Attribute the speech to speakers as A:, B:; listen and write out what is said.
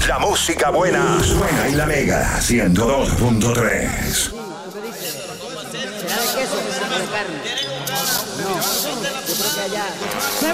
A: La música buena suena en La Mega 102.3.
B: ¿Será de queso o de carne? No, yo creo que allá.